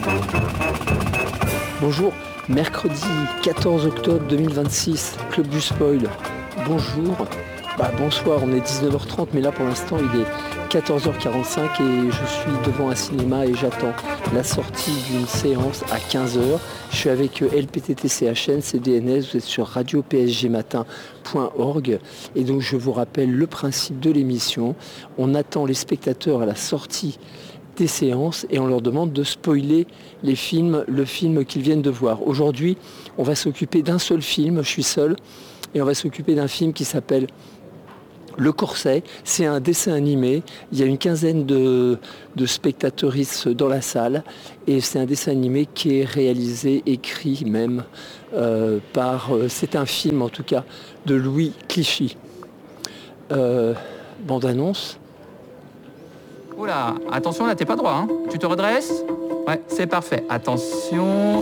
Bonjour, mercredi 14 octobre 2026, Club du Spoil. Bonjour, bonsoir, on est 19h30, mais là pour l'instant il est 14h45 et je suis devant un cinéma et j'attends la sortie d'une séance à 15h. Je suis avec LPTTCHN, CDNS, vous êtes sur radio-psgmatin.org et donc je vous rappelle le principe de l'émission. On attend les spectateurs à la sortie des séances et on leur demande de spoiler le film qu'ils viennent de voir. Aujourd'hui, on va s'occuper d'un seul film, je suis seul, et on va s'occuper d'un film qui s'appelle Le Corset. C'est un dessin animé, il y a une quinzaine de spectateuristes dans la salle, et c'est un dessin animé qui est réalisé, écrit même, c'est un film en tout cas, de Louis Clichy. Bande-annonce. Oula, attention là, t'es pas droit, hein. Tu te redresses? Ouais, c'est parfait. Attention.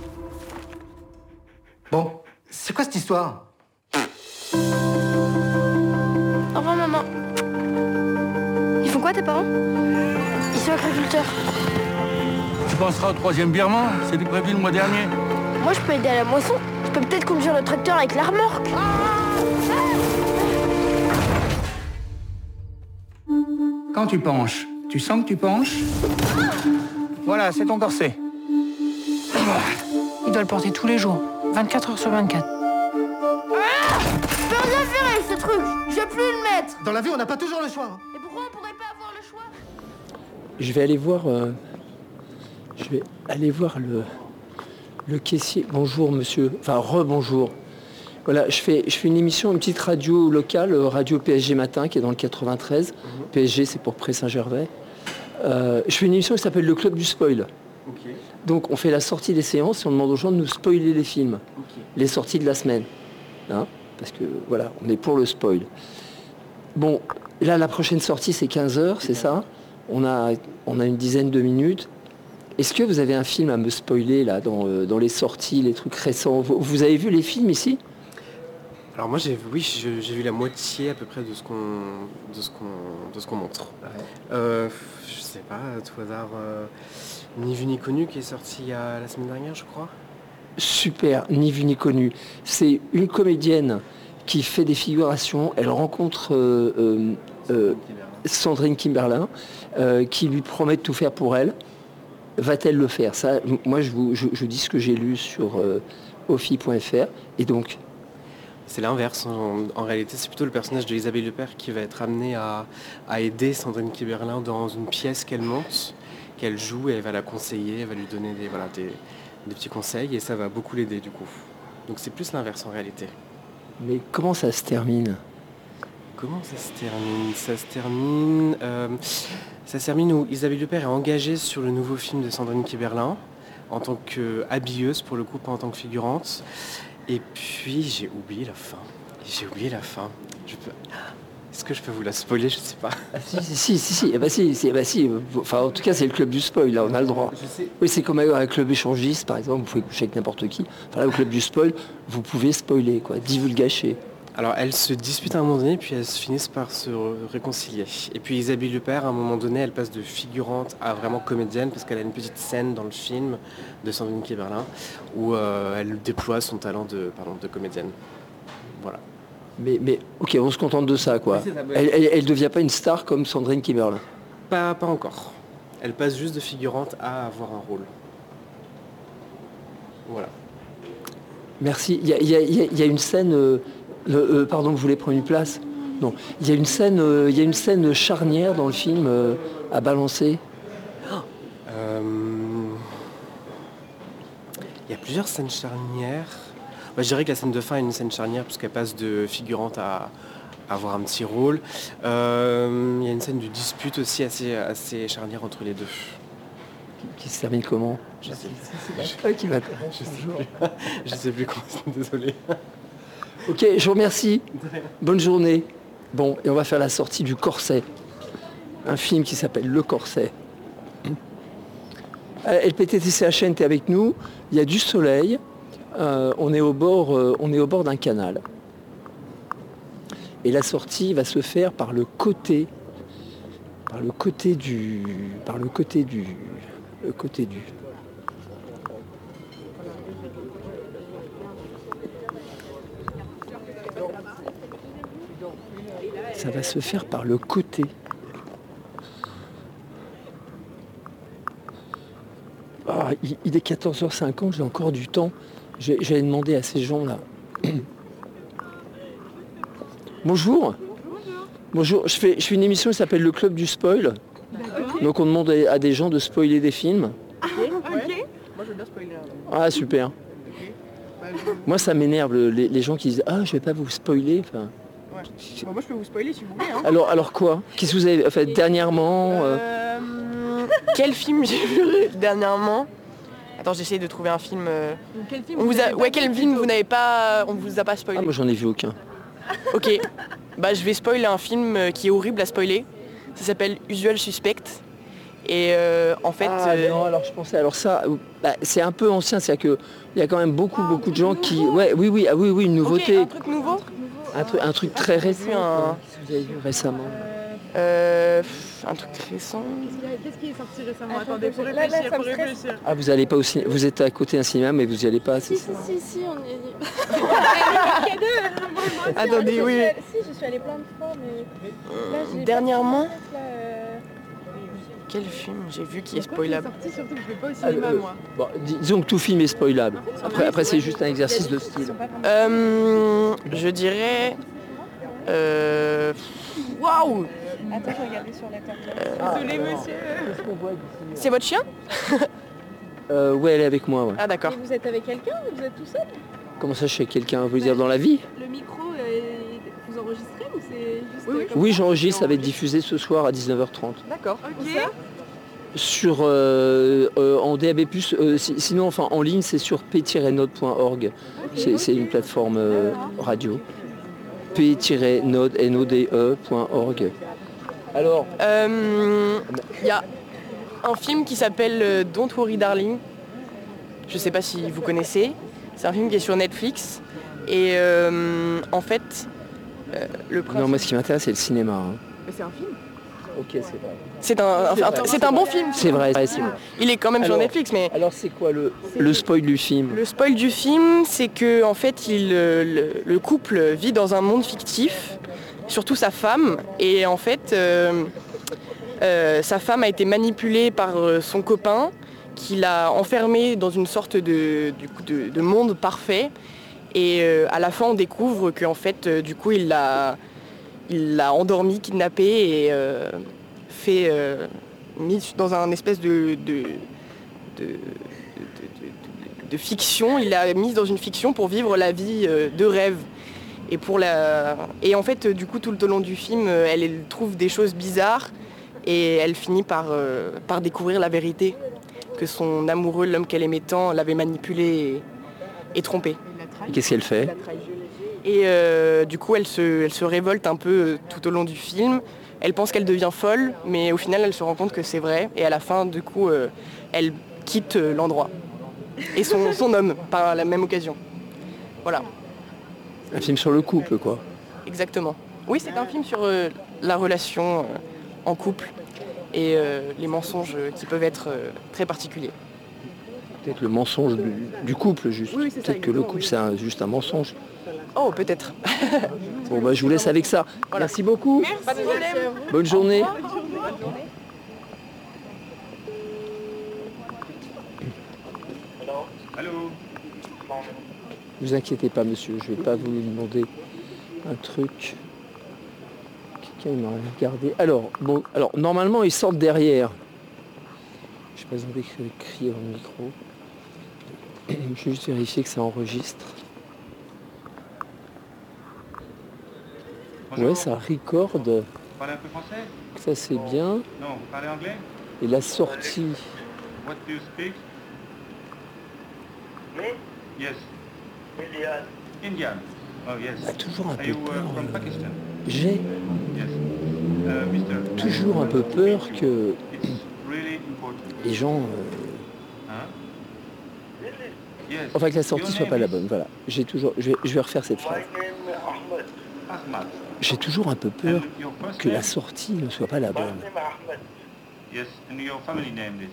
Bon, c'est quoi cette histoire? Au revoir, maman. Ils font quoi, tes parents? Ils sont agriculteurs. Tu penseras au troisième virement, c'était prévu le mois dernier. Moi, je peux aider à la moisson. Je peux peut-être conduire le tracteur avec la remorque. Quand tu penches, tu sens que tu penches? Voilà, c'est ton corset. Il doit le porter tous les jours, 24 heures sur 24. Je peux rien faire avec ce truc. Je veux plus le mettre. Dans la vie, on n'a pas toujours le choix. Et pourquoi on pourrait pas avoir le choix? Je vais aller voir le caissier. Bonjour monsieur, enfin rebonjour. Voilà, je fais une émission, une petite radio locale, Radio PSG Matin, qui est dans le 93. PSG, c'est pour Pré-Saint-Gervais. Je fais une émission qui s'appelle Le Club du Spoil. Okay. Donc on fait la sortie des séances et on demande aux gens de nous spoiler les films, les sorties de la semaine. Hein, parce que voilà, on est pour le spoil. Bon, là la prochaine sortie c'est 15h, c'est ça. On a une dizaine de minutes. Est-ce que vous avez un film à me spoiler là dans les sorties, les trucs récents? Vous avez vu les films ici? Alors moi j'ai vu la moitié à peu près de ce qu'on montre. Ouais. Je sais pas, à tout hasard, Ni vu ni connu qui est sorti la semaine dernière je crois. Super, Ni vu ni connu. C'est une comédienne qui fait des figurations, elle rencontre Sandrine Kiberlin qui lui promet de tout faire pour elle. Va-t-elle le faire? Ça, moi je dis ce que j'ai lu sur ofi.fr et donc... C'est l'inverse. En réalité, c'est plutôt le personnage de Isabelle Lepère qui va être amené à aider Sandrine Kiberlin dans une pièce qu'elle monte, qu'elle joue, et elle va la conseiller, elle va lui donner des petits conseils, et ça va beaucoup l'aider du coup. Donc c'est plus l'inverse en réalité. Mais comment ça se termine? Comment ça se termine? Ça se termine où Isabelle Lepère est engagée sur le nouveau film de Sandrine Kiberlin, en tant qu'habilleuse pour le coup, pas en tant que figurante. Et puis j'ai oublié la fin. Est-ce que je peux vous la spoiler? Je sais pas. Ah, si. Enfin, en tout cas, c'est le club du spoil, là, on a le droit. Oui, c'est comme un club échangiste, par exemple, vous pouvez coucher avec n'importe qui. Enfin, là, au club du spoil, vous pouvez spoiler, quoi, divulgacher. Alors, elles se disputent à un moment donné, puis elles finissent par se réconcilier. Et puis Isabelle Lepère, à un moment donné, elle passe de figurante à vraiment comédienne, parce qu'elle a une petite scène dans le film de Sandrine Kiberlin, où elle déploie son talent de comédienne. Voilà. Mais ok, on se contente de ça, quoi. Oui, elle devient pas une star comme Sandrine Kiberlin? Pas encore. Elle passe juste de figurante à avoir un rôle. Voilà. Merci. Il y a une scène... pardon, vous voulez prendre une place? Non. Il y a une scène charnière dans le film à balancer. Il y a plusieurs scènes charnières. Je dirais que la scène de fin est une scène charnière puisqu'elle passe de figurante à avoir un petit rôle. Il y a une scène de dispute aussi assez charnière entre les deux. Qui se termine comment? Je sais plus comment, désolé. Ok, je vous remercie. Bonne journée. Bon, et on va faire la sortie du Corset. Un film qui s'appelle Le Corset. LPTTCHN, t'es avec nous. Il y a du soleil. On est au bord d'un canal. Et la sortie va se faire par le côté du Ça va se faire par le côté. Ah, il est 14h50, j'ai encore du temps. J'allais demander à ces gens-là. Bonjour. Bonjour. Je fais une émission qui s'appelle Le Club du Spoil. Donc on demande à des gens de spoiler des films. Ok. Moi je veux bien spoiler. Ah super. Moi ça m'énerve les gens qui disent ah je vais pas vous spoiler. Enfin, Ouais. Bon, moi je peux vous spoiler si vous voulez. Hein. alors quoi? Qu'est-ce que vous avez fait dernièrement Quel film j'ai vu dernièrement? Attends, j'essaye de trouver un film. Quel film Quel film vous n'avez pas. On vous a pas spoilé? Ah moi j'en ai vu aucun. Ok. Bah je vais spoiler un film qui est horrible à spoiler. Ça s'appelle Usual Suspect. Et en fait. Non, alors je pensais, alors ça, c'est un peu ancien, c'est-à-dire qu'il y a quand même beaucoup de gens qui. Ouais, oui, une nouveauté. Ok, un truc nouveau. Un truc très récent. Un- Qu'est-ce que vous avez vu récemment? Un truc récent. Qu'est-ce qui est sorti récemment? Attendez, faut réfléchir. Ah vous allez pas au cinéma, vous êtes à côté d'un cinéma mais vous y allez pas, c'est ça? Si, on est... Attendez, oui. Si, je suis allée plein de fois, mais... Là, j'ai Dernièrement, pas de tête, là, quel film j'ai vu qui est spoilable? Sorti surtout que je vais pas au cinéma moi. Bon, disons que tout film est spoilable. Après c'est juste un exercice de style. Je dirais. Waouh! Attends, je vais regarder sur la carte. Désolé monsieur. C'est votre chien? Ouais, elle est avec moi, ouais. Ah d'accord. Et vous êtes avec quelqu'un ou vous êtes tout seul? Comment ça chez quelqu'un, vous voulez dire dans la vie? Le micro, vous enregistrez ou c'est juste... Oui, j'enregistre, ça va être diffusé ce soir à 19h30. D'accord. Ok. Sur en DAB+, sinon enfin en ligne c'est sur p-node.org. C'est une plateforme radio. p-node.org. Alors, Il y a un film qui s'appelle Don't Worry Darling. Je sais pas si vous connaissez. C'est un film qui est sur Netflix. Et en fait, le principe... non, moi ce qui m'intéresse c'est le cinéma. Hein. Mais c'est un film. Ok, c'est vrai. C'est un bon film. C'est vrai, c'est vrai. Il est quand même sur Alors- Netflix, mais Alors c'est quoi le spoil du film? le spoil du film, c'est que en fait, le couple vit dans un monde fictif, surtout sa femme, et en fait, sa femme a été manipulée par son copain, qui l'a enfermée dans une sorte de monde parfait, et à la fin, on découvre qu'en fait, du coup, il l'a endormie, kidnappée et mis dans un espèce de fiction. Il l'a mise dans une fiction pour vivre la vie de rêve. Et en fait, du coup, tout le long du film, elle trouve des choses bizarres et elle finit par découvrir la vérité, que son amoureux, l'homme qu'elle aimait tant, l'avait manipulée et trompée. Et qu'est-ce qu'elle fait? Et du coup, elle se révolte un peu tout au long du film. Elle pense qu'elle devient folle, mais au final, elle se rend compte que c'est vrai. Et à la fin, du coup, elle quitte l'endroit. Et son homme, par la même occasion. Voilà, Un film sur le couple, quoi. exactement. Oui, c'est un film sur la relation en couple et les mensonges qui peuvent être très particuliers. Peut-être le mensonge du couple, juste. Oui, c'est ça, Peut-être que le exactement, couple, oui. c'est juste un mensonge. Oh, peut-être. Bon, bah, je vous laisse avec ça. Voilà. Merci beaucoup. Pas de problème. Bonne journée. Allô? Ne vous inquiétez pas, monsieur. Je ne vais pas vous demander un truc. Quelqu'un m'a regardé. Alors, normalement, ils sortent derrière. Je n'ai pas besoin d'écrire crier dans le micro. Je vais juste vérifier que ça enregistre. Ouais, ça recorde. Vous parlez un peu français? Ça, c'est bien. Non, vous parlez anglais? Et la sortie. What do you speak? Me? Yes. Indian. Indian. Oh yes. Ah, toujours un Are peu you peur. from Pakistan? J'ai Yes. Mr. toujours un peu peur que It's really important. les gens... Hein? Yes. Enfin, que la sortie Your soit pas name la is bonne. Voilà. Je vais refaire cette phrase. My name Ahmed. Ahmad. J'ai toujours un peu peur And your first que la name? sortie ne soit pas la My bonne. name Ahmed. Yes. And your family name is?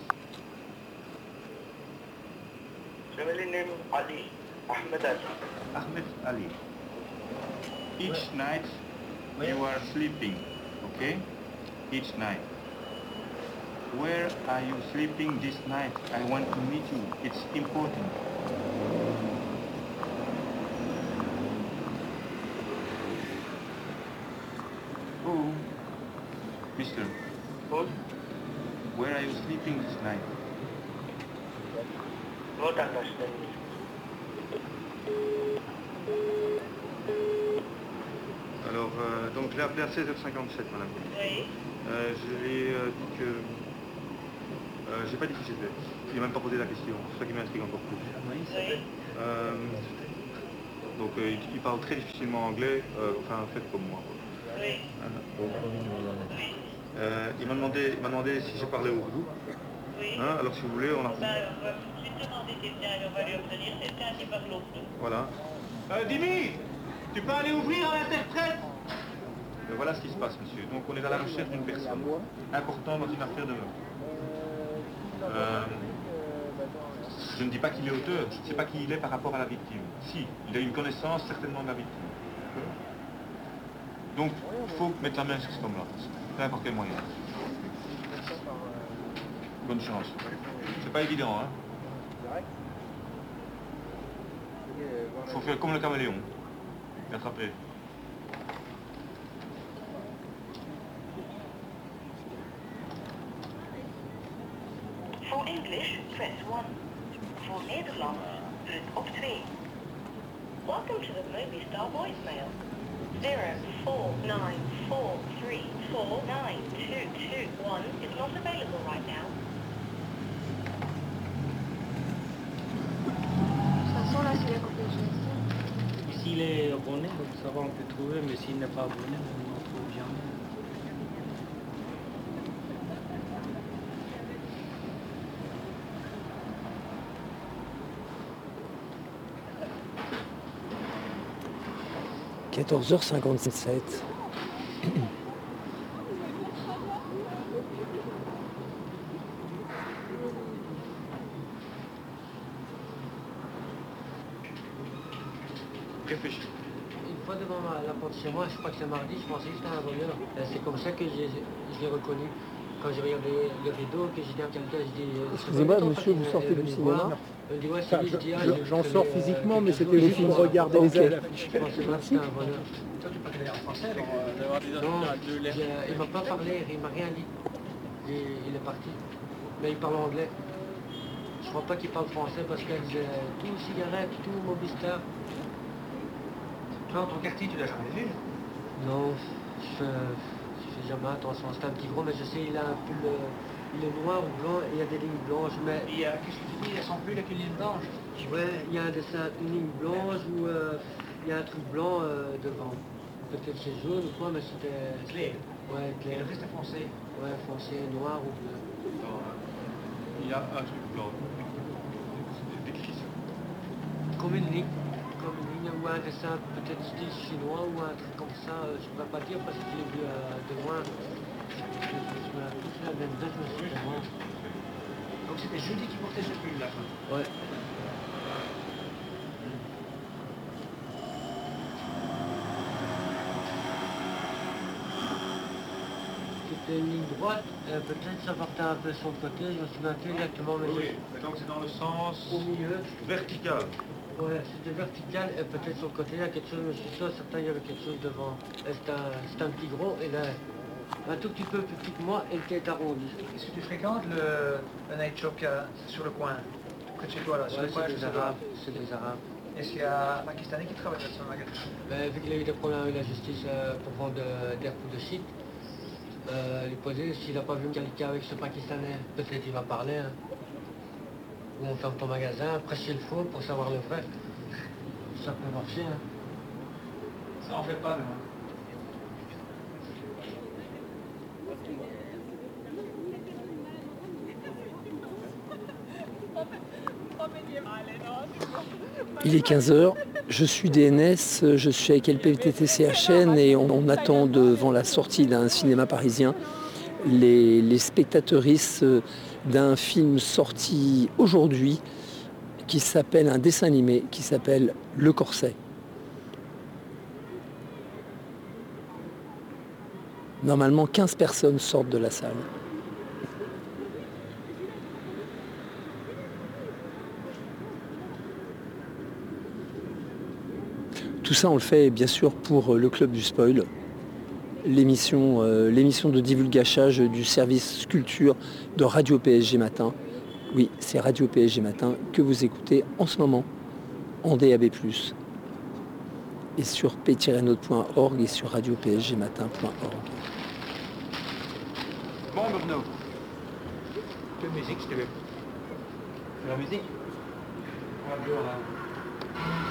Family name Ali. Ahmed Ali. Ahmed Ali. Each night You are sleeping, okay? Each night. Where are you sleeping this night? I want to meet you. It's important. Oh, Mister. What? Where are you sleeping this night? Not understand. Alors, donc je l'ai appelé à 16h57, madame. Oui. Je lui ai dit que... j'ai pas dit qui c'était. Il n'a même pas posé la question. C'est ça qui m'intrigue encore plus. Oui. Donc il parle très difficilement anglais, enfin en fait comme moi. Oui. Il m'a demandé si j'ai parlé ourdou. Oui. Hein, alors si vous voulez, on a... J'ai demandé quelqu'un, on va lui obtenir quelqu'un qui parle ourdou. Voilà. Dimi, tu peux aller ouvrir à l'interprète? Voilà ce qui se passe, monsieur. Donc on est à la recherche d'une personne importante dans une affaire de meurtre. Je ne dis pas qu'il est auteur, je ne sais pas qui il est par rapport à la victime. Si, il a une connaissance certainement de la victime. Donc, il faut mettre la main sur ce homme-là, n'importe quel moyen. Bonne chance. C'est pas évident, hein. Il faut faire comme le caméléon. L'attraper. For English, press 1. Voor Nederlands, druk op 2. Welcome to the Mobistar voicemail. 0494349221 is not available right now. De toute façon, là, c'est la copie de GSM. S'il est abonné, donc ça va, on peut trouver, mais s'il n'est pas abonné, on n'en trouve jamais. « 14h57 ». Réfléchis. Une fois devant la porte chez moi, je crois que c'est mardi, je pensais que c'était un voleur. C'est comme ça que je l'ai reconnu. Quand j'ai regardé le rideau, que j'ai dit à quelqu'un, je dis... Excusez-moi, monsieur, vous sortez du cinéma. Il dit, ouais, c'est lui, je dis, J'en sors physiquement, mais c'était juste pour regarder les affiches. Je pensais pas que c'était un voleur. Toi, tu parles en français, alors... Non, il m'a pas parlé, il m'a rien dit. Il est parti. Mais il parle anglais. Je crois pas qu'il parle français parce qu'il disait tout cigarette, tout Mobistar. Toi, dans ton quartier, tu l'as jamais vu? Non, je fais jamais attention. C'est un petit gros, mais je sais, il a un pull, il est noir ou blanc et il y a des lignes blanches. Mais qu'est-ce que tu dis? Il a son pull avec une ligne blanche? Ouais, il y a un dessin, une ligne blanche ou il y a un truc blanc devant. Peut-être c'est jaune ou quoi, mais c'était... Clair. Ouais, clair. Et le reste est foncé? Ouais, foncé, noir ou bleu. Il y a un truc blanc. Décris ça. Comme une ligne ou un dessin peut-être style chinois ou un truc comme ça, je ne pourrais pas dire parce que je l'ai vu de loin. Donc c'était jeudi qui portait ce pull là. Ouais. C'était une ligne droite, peut-être ça partait un peu sur le côté, je me souviens plus exactement. Mais oui, mais donc c'est dans le sens... Au milieu. Vertical. Ouais, c'était vertical et peut-être sur le côté, il y a quelque chose, mais je suis sûr, certain, il y avait quelque chose devant. C'est un petit gros, et là, un tout petit peu plus petit que moi, et le tête arrondi. Est-ce que tu fréquentes le night shop sur le coin, près de chez toi là? Ouais, c'est des Arabes, c'est des Arabes. Est-ce qu'il y a un Pakistanais qui travaille dans ce magasin? Vu qu'il a eu des problèmes avec la justice pour vendre des repos de shit, lui poser s'il n'a pas vu quelqu'un avec ce Pakistanais, peut-être il va parler. Hein. Ou on ferme ton magasin, après s'il le faut pour savoir le vrai. Ça peut marcher. Hein. Ça en fait pas, non? Il est 15h, je suis DNS, je suis avec LPTTCHN et on attend devant la sortie d'un cinéma parisien les spectateuristes d'un film sorti aujourd'hui qui s'appelle, un dessin animé qui s'appelle Le Corset. Normalement, 15 personnes sortent de la salle. Tout ça, on le fait bien sûr pour le Club du Spoil, l'émission de divulgachage du service culture de Radio PSG Matin. Oui, c'est Radio PSG Matin que vous écoutez en ce moment, en DAB+, et sur p-note.org et sur radiopsgmatin.org. Bon, Bruno. Quelle musique, s'il te plaît? La musique?